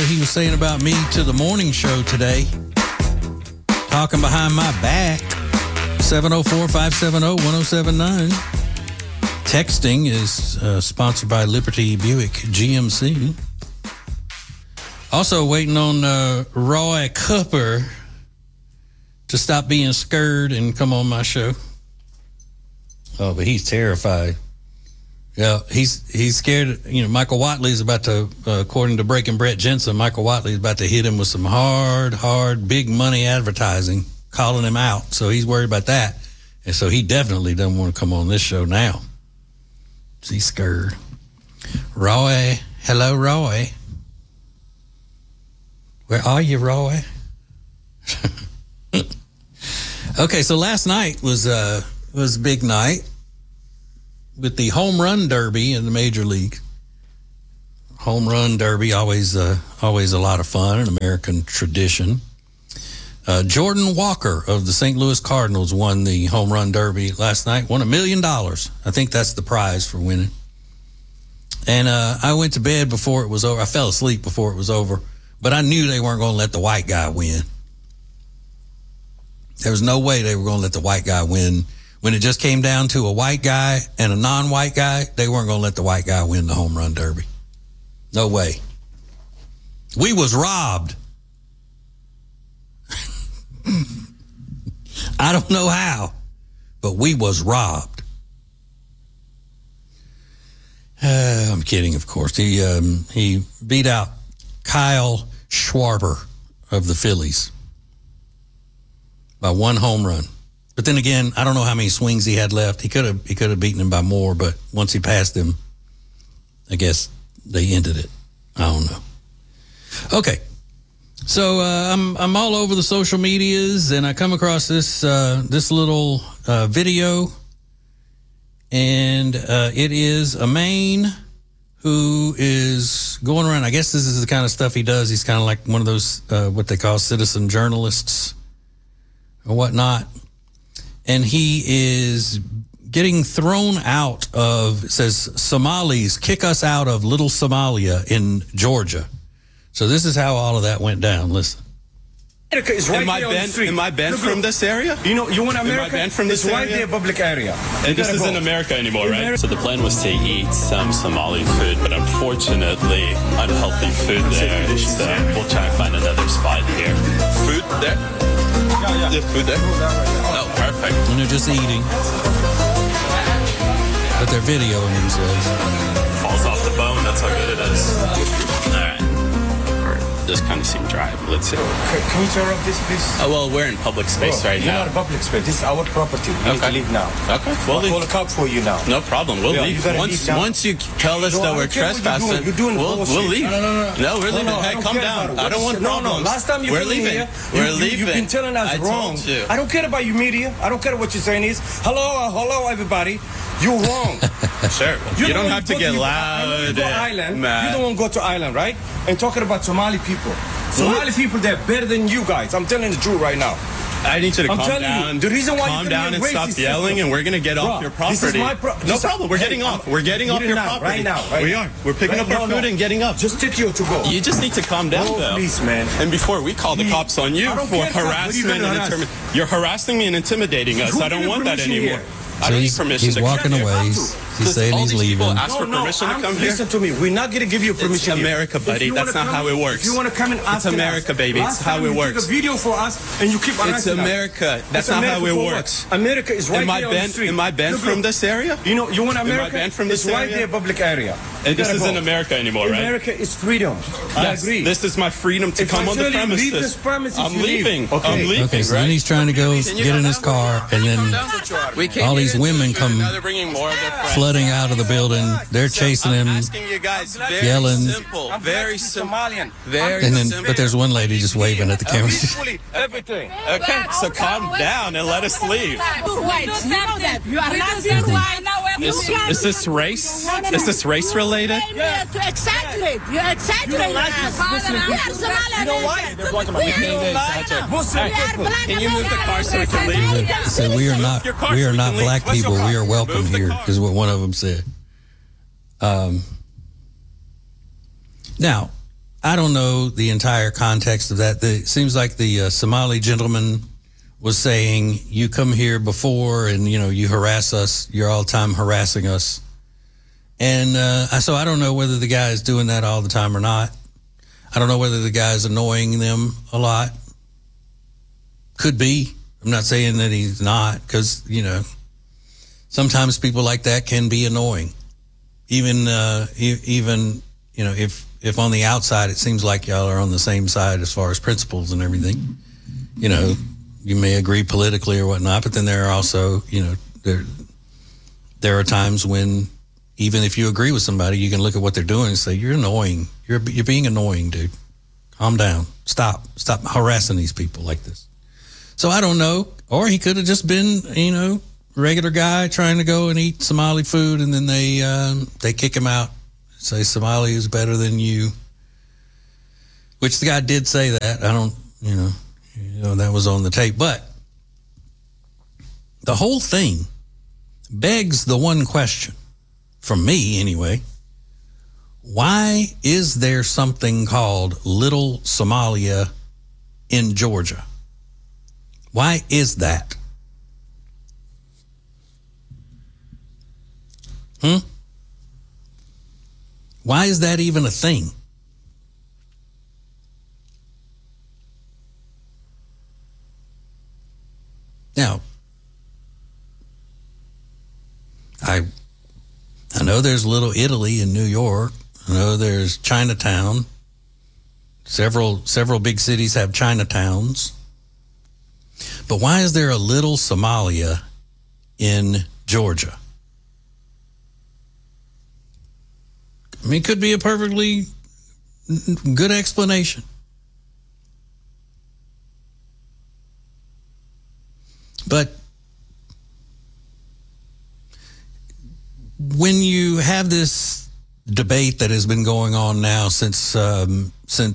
he was saying about me to the morning show today. Talking behind my back. 704-570-1079. Texting is sponsored by Liberty Buick GMC. Also waiting on Roy Cooper to stop being scared and come on my show. Oh, but he's terrified. Yeah, he's scared. You know, Michael Watley is about to, according to Breaking Brett Jensen, Michael Watley is about to hit him with some hard, big money advertising, calling him out. So he's worried about that. And so he definitely doesn't want to come on this show now. He's scared. Roy. Hello, Roy. Where are you, Roy? Okay, so last night was a big night with the home run derby in the major league. Home run derby, always a lot of fun, an American tradition. Jordan Walker of the St. Louis Cardinals won the home run derby last night, won $1 million. I think that's the prize for winning. And I went to bed before it was over. I fell asleep before it was over, but I knew they weren't going to let the white guy win. There was no way they were going to let the white guy win. When it just came down to a white guy and a non-white guy, they weren't going to let the white guy win the home run derby. No way. We was robbed. I don't know how, but we was robbed. I'm kidding, of course. He beat out Kyle Schwarber of the Phillies by one home run. But then again, I don't know how many swings he had left. He could have beaten him by more, but once he passed him, I guess they ended it. I don't know. Okay. So I'm all over the social medias, and I come across this little video, and it is a Maine who is going around. I guess this is the kind of stuff he does. He's kind of like one of those what they call citizen journalists or whatnot, and he is getting thrown out of. It says Somalis kick us out of Little Somalia in Georgia. So this is how all of that went down. Listen. America is right Am I banned from this area? You know, you want America? Am I banned from this it's area? Right there, public area. And this isn't America anymore, right? So the plan was to eat some Somali food, but unfortunately, unhealthy food there. So we'll try and find another spot here. Food there? Yeah. The food there? Oh, perfect. And they're just eating. But they're videoing themselves. Falls off the bone. That's how good it is. All right. This kind of seemed dry, but let's see. Can you turn off this, please? Oh, well, we're in public space right you're now. You're not a public space. This is our property. We need to leave now. Okay, we'll leave. I'll call a cop for you now. No problem. We'll leave. Once you tell us that we're trespassing, we'll leave. No, we're leaving. Hey, calm down. I don't want problems. Last time you we're leaving. We're leaving. You've been telling us wrong. I don't care about you media. I don't care what you're saying is. Hello, everybody. You're wrong. Sure. You don't have to get loud. You don't want to go to Ireland, right? And talking about Somali people. Somali people, they're better than you guys. I'm telling the truth right now. I need you to calm down. You, the reason why calm down and stop yelling, and we're going to get off your property. This is my no problem. We're getting off. We're getting off your property. Right now. We are. We're picking up our food and getting up. Just take you to go. You just need to calm down, though. Please, man. And before we call the cops on you for harassment and intimidation. You're harassing me and intimidating us. I don't want that anymore. I don't need permission he's to walking away. He's saying he's leaving. Ask for permission to come here. Listen to me. We're not going to give you permission. It's America, buddy. That's not how it works. If you want to come and ask it's America, baby. It's how it works. You took a video for us and you keep harassing us. It's America. That's not how it works. America is right there on the street. Am I banned from this area? You know, you want America? Am I banned from this area? area? It's right there, public area. And this isn't America anymore, right? America is freedom. I agree. This is my freedom to come on the premises. Leave this premises. I'm leaving. I'm leaving. Okay, so then he's trying to go get in his car, and then all these women come flooding out of the building. They're chasing him, yelling. Very Somalian. But there's one lady just waving at the camera. Everything. Okay, so calm down and let us leave. Is this race? Is this race related? Exactly. You're exaggerating. Can you move the car so we can leave? So we are not black people. We are welcome here, is what one of them said. Now, I don't know the entire context of that. It seems like the Somali gentleman was saying, you come here before and, you harass us. You're all the time harassing us. And so I don't know whether the guy is doing that all the time or not. I don't know whether the guy is annoying them a lot. Could be. I'm not saying that he's not, because, sometimes people like that can be annoying. Even if on the outside it seems like y'all are on the same side as far as principles and everything, you may agree politically or whatnot, but then there are also, there are times when even if you agree with somebody, you can look at what they're doing and say, you're annoying. You're being annoying, dude. Calm down. Stop harassing these people like this. So I don't know. Or he could have just been, regular guy trying to go and eat Somali food, and then they kick him out. Say Somali is better than you, which the guy did say that. I don't, that was on the tape. But the whole thing begs the one question, from me anyway: why is there something called Little Somalia in Georgia? Why is that? Why is that even a thing? Now, I know there's Little Italy in New York. I know there's Chinatown. Several big cities have Chinatowns. But why is there a Little Somalia in Georgia? I mean, it could be a perfectly good explanation. But when you have this debate that has been going on now since Zoe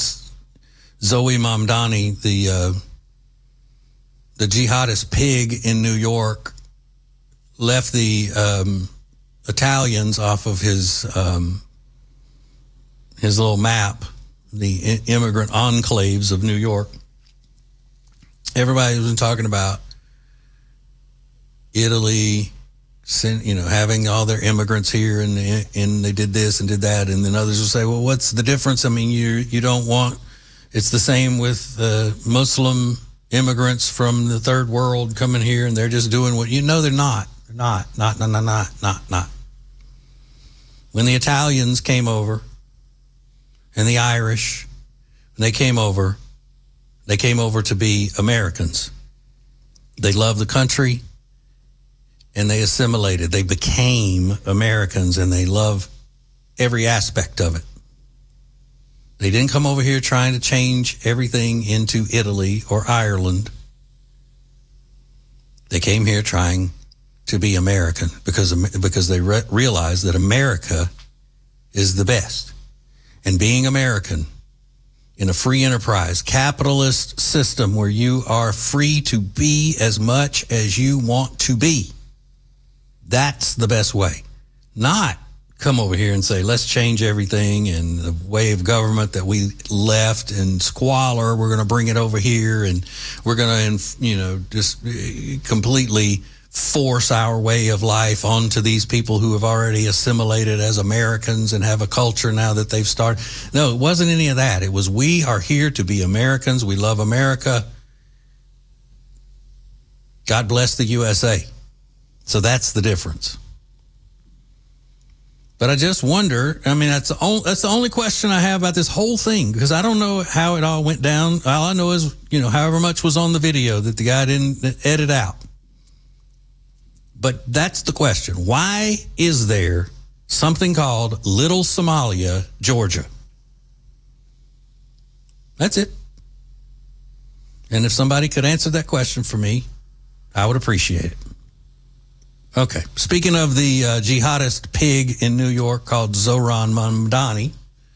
Mamdani, the jihadist pig in New York, left the Italians off of his little map, the immigrant enclaves of New York. Everybody's been talking about Italy, having all their immigrants here, and they did this and did that, and then others will say, well, what's the difference? I mean, you don't want, it's the same with Muslim immigrants from the third world coming here, and they're just doing what, they're not. They're not. When the Italians came over, and the Irish, when they came over to be Americans. They loved the country, and they assimilated. They became Americans, and they love every aspect of it. They didn't come over here trying to change everything into Italy or Ireland. They came here trying to be American because they realized that America is the best. And being American in a free enterprise, capitalist system where you are free to be as much as you want to be, that's the best way. Not come over here and say, let's change everything, and the way of government that we left and squalor, we're going to bring it over here, and we're going to, just completely force our way of life onto these people who have already assimilated as Americans and have a culture now that they've started. No, it wasn't any of that. It was, we are here to be Americans. We love America. God bless the USA. So that's the difference. But I just wonder, I mean, that's the only question I have about this whole thing, because I don't know how it all went down. All I know is, however much was on the video that the guy didn't edit out. But that's the question. Why is there something called Little Somalia, Georgia? That's it. And if somebody could answer that question for me, I would appreciate it. Okay. Speaking of the jihadist pig in New York called Zoran Mamdani,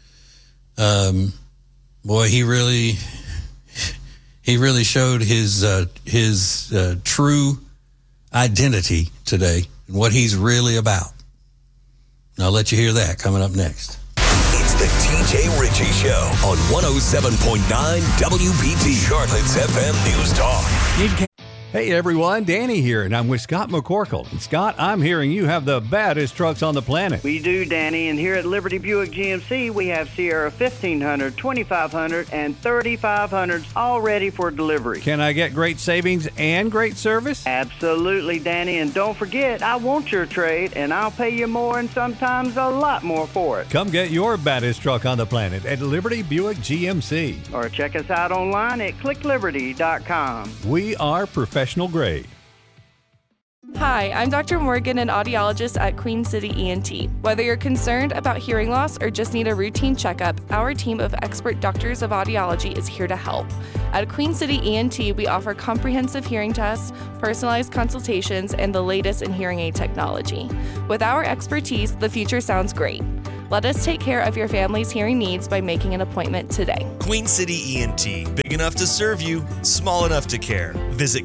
boy, he really showed his true identity today and what he's really about. And I'll let you hear that coming up next. It's The TJ Ritchie Show on 107.9 WBT, Charlotte's FM News Talk. Hey everyone, Danny here, and I'm with Scott McCorkle. And Scott, I'm hearing you have the baddest trucks on the planet. We do, Danny, and here at Liberty Buick GMC, we have Sierra 1500, 2500, and 3500s all ready for delivery. Can I get great savings and great service? Absolutely, Danny, and don't forget, I want your trade, and I'll pay you more and sometimes a lot more for it. Come get your baddest truck on the planet at Liberty Buick GMC. Or check us out online at clickliberty.com. We are professional grade. Hi, I'm Dr. Morgan, an audiologist at Queen City ENT. Whether you're concerned about hearing loss or just need a routine checkup, our team of expert doctors of audiology is here to help. At Queen City ENT, we offer comprehensive hearing tests, personalized consultations, and the latest in hearing aid technology. With our expertise, the future sounds great. Let us take care of your family's hearing needs by making an appointment today. Queen City ENT. Big enough to serve you, small enough to care. Visit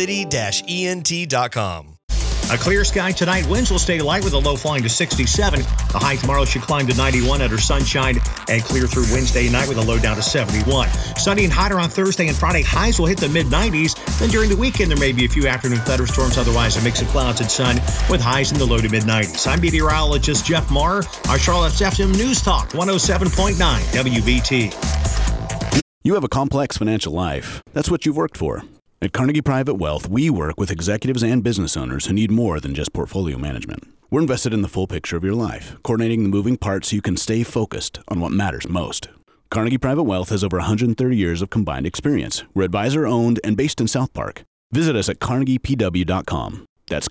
queencity-ent.com. A clear sky tonight. Winds will stay light with a low falling to 67. The high tomorrow should climb to 91 under sunshine and clear through Wednesday night with a low down to 71. Sunny and hotter on Thursday and Friday. Highs will hit the mid-90s. Then during the weekend, there may be a few afternoon thunderstorms. Otherwise, a mix of clouds and sun with highs in the low to mid-90s. I'm meteorologist Jeff Marr. Our Charlotte's FM News Talk, 107.9 WBT. You have a complex financial life. That's what you've worked for. At Carnegie Private Wealth, we work with executives and business owners who need more than just portfolio management. We're invested in the full picture of your life, coordinating the moving parts so you can stay focused on what matters most. Carnegie Private Wealth has over 130 years of combined experience. We're advisor-owned and based in South Park. Visit us at carnegiepw.com. That's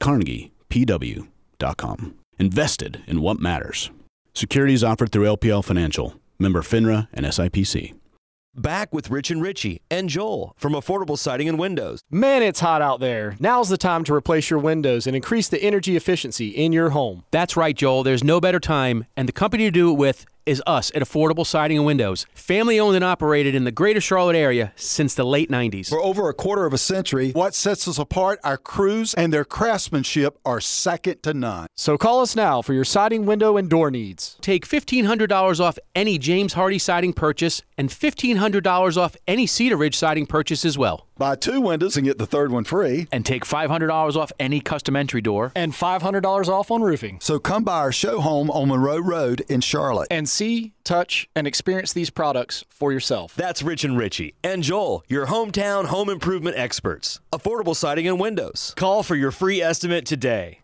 carnegiepw.com. Invested in what matters. Securities offered through LPL Financial. Member FINRA and SIPC. Back with Rich and Richie and Joel from Affordable Siding and Windows. Man, it's hot out there. Now's the time to replace your windows and increase the energy efficiency in your home. That's right, Joel. There's no better time, and the company to do it with is us at Affordable Siding and Windows. Family owned and operated in the greater Charlotte area since the late 90s. For over a quarter of a century, what sets us apart, our crews and their craftsmanship are second to none. So call us now for your siding, window, and door needs. Take $1,500 off any James Hardy siding purchase and $1,500 off any Cedar Ridge siding purchase as well. Buy 2 windows and get the third one free. And take $500 off any custom entry door. And $500 off on roofing. So come by our show home on Monroe Road in Charlotte. And see, touch, and experience these products for yourself. That's Rich and Richie and Joel, your hometown home improvement experts. Affordable Siding and Windows. Call for your free estimate today.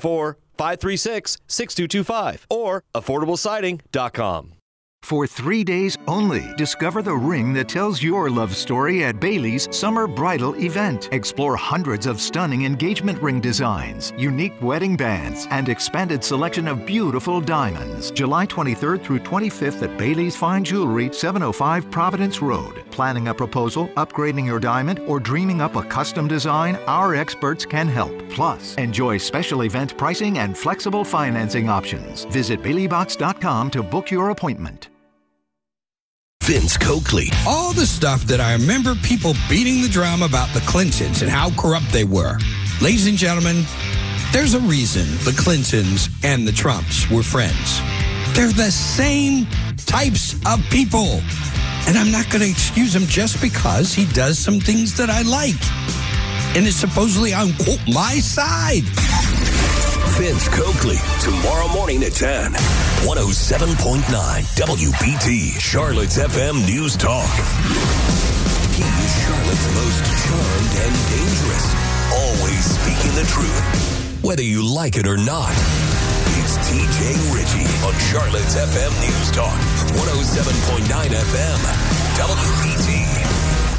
704-536-6225 or affordablesiding.com. For 3 days only, discover the ring that tells your love story at Bailey's Summer Bridal Event. Explore hundreds of stunning engagement ring designs, unique wedding bands, and expanded selection of beautiful diamonds. July 23rd through 25th at Bailey's Fine Jewelry, 705 Providence Road. Planning a proposal, upgrading your diamond, or dreaming up a custom design, our experts can help. Plus, enjoy special event pricing and flexible financing options. Visit BaileyBox.com to book your appointment. Vince Coakley. All the stuff that I remember people beating the drum about the Clintons and how corrupt they were. Ladies and gentlemen, there's a reason the Clintons and the Trumps were friends. They're the same types of people. And I'm not going to excuse him just because he does some things that I like. And it's supposedly on, quote, my side. Vince Coakley, tomorrow morning at 10. 107.9 WBT, Charlotte's FM News Talk. He is Charlotte's most charmed and dangerous, always speaking the truth, whether you like it or not. It's TJ Ritchie on Charlotte's FM News Talk, 107.9 FM,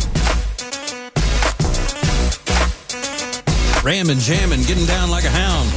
WBT. Ramming, jamming, getting down like a hound.